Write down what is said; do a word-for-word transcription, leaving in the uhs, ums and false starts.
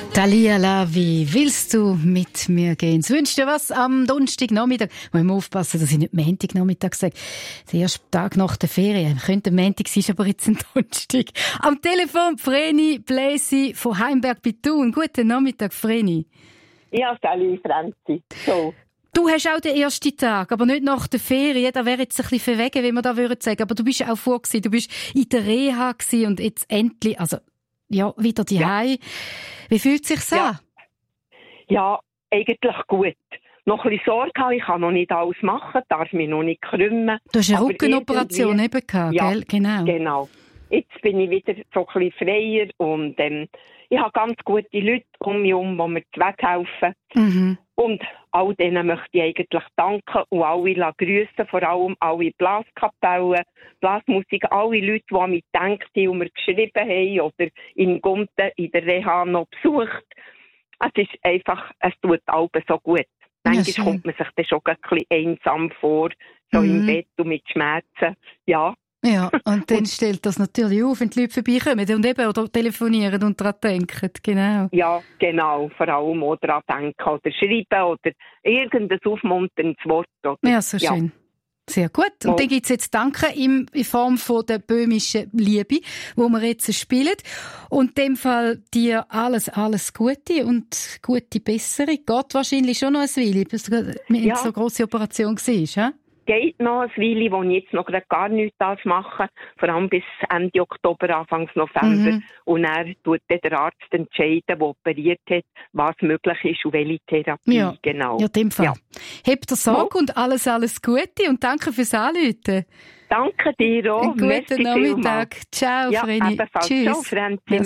Thalia, wie willst du mit mir gehen? Ich wünsche dir was am Donnerstagnachmittag. Ich muss immer aufpassen, dass ich nicht Montagnachmittag sage. Der erste Tag nach der Ferien. Könnte Montag sein, aber jetzt ein Donnerstag. Am Telefon Vreni Bläsi von Heimberg bei Thun. Guten Nachmittag, Vreni. Ja, salut, Franzi. So. Du hast auch den ersten Tag, aber nicht nach der Ferien. Da wäre jetzt ein bisschen verwegen, wie man da würde sagen. Aber du bist auch vor gewesen. Du bist in der Reha gewesen und jetzt endlich, also, ja, wieder die Ja. Hause. Wie fühlt es sich Ja. an? Ja, eigentlich gut. Noch ein bisschen Sorge habe, ich kann noch nicht alles machen, darf mich noch nicht krümmen. Du hast eine Aber Rückenoperation irgendwie- eben gehabt, Ja, gell? Genau. Genau. Jetzt bin ich wieder so ein bisschen freier und ähm, ich habe ganz gute Leute um mich herum, die mir weghelfen. Mhm. Und all denen möchte ich eigentlich danken und alle grüßen, vor allem alle Blaskapellen, Blasmusik, alle Leute, die an mich gedacht haben und mir geschrieben haben oder in Gumten in der Reha noch besucht. Es ist einfach, es tut alle so gut. Ja, Manchmal schön. kommt man sich dann schon ein bisschen einsam vor, so Mhm. im Bett und mit Schmerzen. Ja, Ja, und dann stellt das natürlich auf, wenn die Leute vorbeikommen und eben oder telefonieren und daran denken, genau. ja, genau. Vor allem auch daran denken oder schreiben oder irgendein aufmunterndes Wort. Oder, Ja, so schön. Sehr gut. Und Ja. dann gibt's jetzt Danke in, in Form von der böhmischen Liebe, wo wir jetzt spielen. Und in dem Fall dir alles, alles Gute und gute Besserung. Geht wahrscheinlich schon noch ein Weile, bis du mit Ja. so eine grosse Operation war, ja? Geht noch ein Weile, wo ich jetzt noch grad gar nichts machen darf, vor allem bis Ende Oktober, Anfang November. Mhm. Und er tut dann der Arzt entscheiden, der operiert hat, was möglich ist und welche Therapie. Ja. Genau. Ja, in dem Fall. Ja. Habt ihr Sorge und alles, alles Gute und danke fürs Anrufen. Danke dir auch. Einen guten Merci Nachmittag. vielmals. Ciao, Ja, Vreni. ebenfalls. Tschüss. Ciao, Franzi. Merci.